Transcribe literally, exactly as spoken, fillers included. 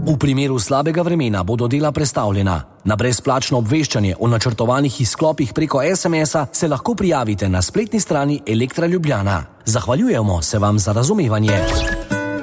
V primeru slabega vremena bodo dela prestavljena. Na brezplačno obveščanje o načrtovanih izklopih preko es em esa se lahko prijavite na spletni strani Elektra Ljubljana. Zahvaljujemo se vam za razumevanje.